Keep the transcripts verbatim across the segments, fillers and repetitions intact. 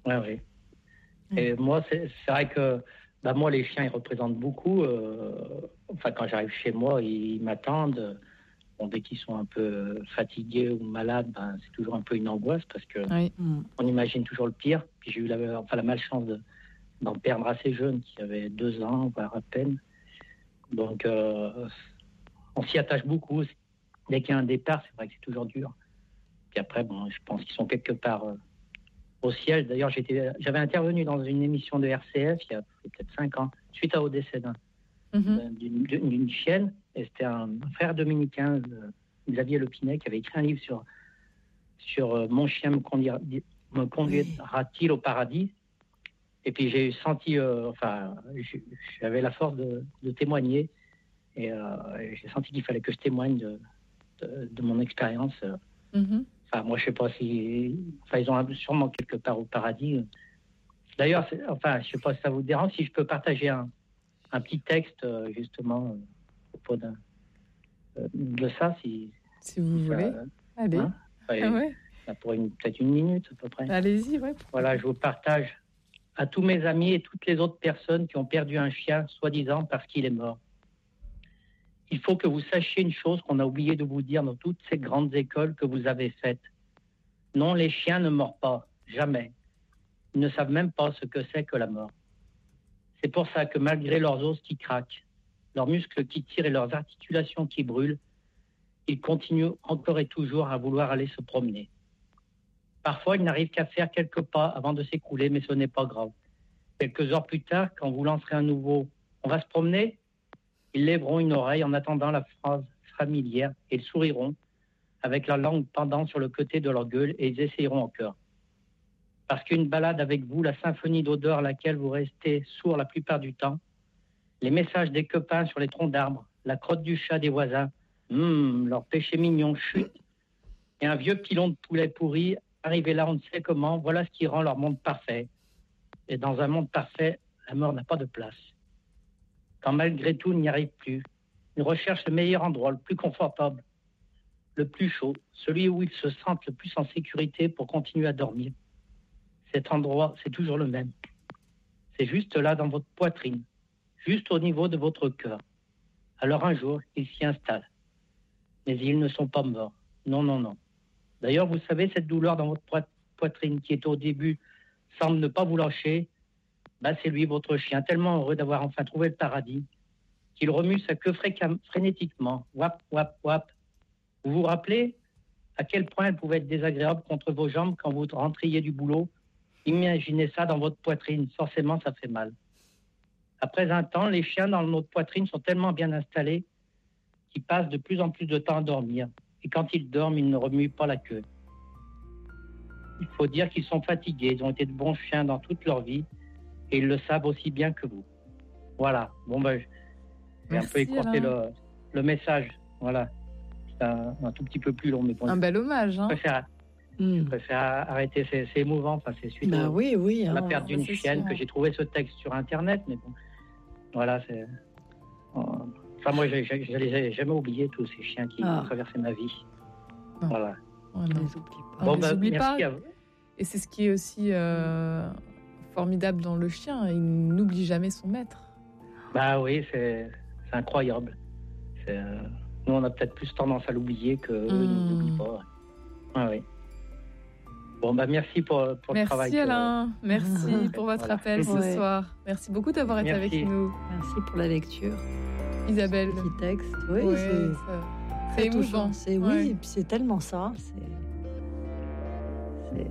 Ouais, oui. Et mmh. moi, c'est, c'est vrai que bah, moi, les chiens, ils représentent beaucoup. Euh, enfin, quand j'arrive chez moi, ils m'attendent. Bon, dès qu'ils sont un peu fatigués ou malades, ben, c'est toujours un peu une angoisse parce que oui. on imagine toujours le pire. Puis j'ai eu la, enfin, la malchance de, d'en perdre assez jeune, qui avait deux ans, voire à peine. Donc, euh, on s'y attache beaucoup. Dès qu'il y a un départ, c'est vrai que c'est toujours dur. Puis après, bon, je pense qu'ils sont quelque part euh, au ciel. D'ailleurs, j'étais, j'avais intervenu dans une émission de R C F il y a peut-être cinq ans, suite au décès d'un, mm-hmm. d'une, d'une, d'une chienne. Et c'était un, un frère dominicain, euh, Xavier Lepinet, qui avait écrit un livre sur, sur euh, Mon chien me, conduira, me conduira-t-il au paradis. Et puis j'ai senti, euh, enfin, j'avais la force de, de témoigner. Et, euh, et j'ai senti qu'il fallait que je témoigne de, de, de mon expérience. Mm-hmm. Enfin, moi, je sais pas si... Enfin, ils ont sûrement quelque part au paradis. D'ailleurs, c'est, enfin, je sais pas si ça vous dérange, si je peux partager un, un petit texte, justement, au propos d'un, de ça, si... Si vous si voulez. Ça, allez. Hein, enfin, ah ouais. Pour une, peut-être une minute, à peu près. Allez-y, ouais. Voilà, je vous partage à tous mes amis et toutes les autres personnes qui ont perdu un chien, soi-disant parce qu'il est mort. Il faut que vous sachiez une chose qu'on a oublié de vous dire dans toutes ces grandes écoles que vous avez faites. Non, les chiens ne meurent pas, jamais. Ils ne savent même pas ce que c'est que la mort. C'est pour ça que malgré leurs os qui craquent, leurs muscles qui tirent et leurs articulations qui brûlent, ils continuent encore et toujours à vouloir aller se promener. Parfois, ils n'arrivent qu'à faire quelques pas avant de s'écrouler, mais ce n'est pas grave. Quelques heures plus tard, quand vous lancerez un nouveau « on va se promener », ils lèveront une oreille en attendant la phrase familière et ils souriront avec la langue pendant sur le côté de leur gueule et ils essayeront encore. Parce qu'une balade avec vous, la symphonie d'odeurs à laquelle vous restez sourd la plupart du temps, les messages des copains sur les troncs d'arbres, la crotte du chat des voisins, hum, leur péché mignon chute, et un vieux pilon de poulet pourri, arrivé là on ne sait comment, voilà ce qui rend leur monde parfait. Et dans un monde parfait, la mort n'a pas de place. Quand malgré tout, il n'y arrive plus, ils recherchent le meilleur endroit, le plus confortable, le plus chaud, celui où ils se sentent le plus en sécurité pour continuer à dormir. Cet endroit, c'est toujours le même. C'est juste là dans votre poitrine, juste au niveau de votre cœur. Alors un jour, ils s'y installent. Mais ils ne sont pas morts. Non, non, non. D'ailleurs, vous savez, cette douleur dans votre poitrine qui est au début, semble ne pas vous lâcher, bah, c'est lui, votre chien, tellement heureux d'avoir enfin trouvé le paradis, qu'il remue sa queue fréquem- frénétiquement. Wap, wap, wap. Vous vous rappelez à quel point elle pouvait être désagréable contre vos jambes quand vous rentriez du boulot? Imaginez ça dans votre poitrine. Forcément, ça fait mal. Après un temps, les chiens dans notre poitrine sont tellement bien installés qu'ils passent de plus en plus de temps à dormir. Et quand ils dorment, ils ne remuent pas la queue. Il faut dire qu'ils sont fatigués. Ils ont été de bons chiens dans toute leur vie. Et ils le savent aussi bien que vous. Voilà. Bon, ben, j'ai un peu écourté le, le message. Voilà. C'est un, un tout petit peu plus long. Mais bon, un bel hommage. Hein. Je préfère, mm. je préfère arrêter. C'est, c'est émouvant. Enfin, c'est suite bah au, oui, oui, à la hein, perte d'une c'est chienne sûr. que j'ai trouvé ce texte sur Internet. Mais bon, voilà. C'est, euh, enfin, moi, je ne les ai jamais oubliés, tous ces chiens qui ah. ont traversé ma vie. Non. Voilà. On ne les oublie pas. Bon, on bah, les oublie merci pas. à vous. Et c'est ce qui est aussi euh, formidable dans le chien. Il n'oublie jamais son maître. Bah oui, c'est, c'est incroyable. C'est, euh, nous, on a peut-être plus tendance à l'oublier qu'eux mmh. ne l'oublient pas. Ah oui. Bon, bah merci pour, pour merci le travail. Merci Alain. Que... Merci mmh. pour votre voilà. appel ce ouais. soir. Merci beaucoup d'avoir été merci. avec nous. Merci pour la lecture. Isabelle. Petit texte. Oui, ouais, c'est, ça... c'est émouvant. C'est, oui, ouais. et puis c'est tellement ça. C'est... c'est...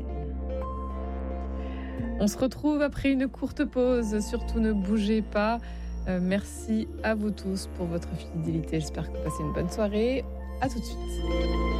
On se retrouve après une courte pause. Surtout ne bougez pas. Euh, merci à vous tous pour votre fidélité. J'espère que vous passez une bonne soirée. À tout de suite.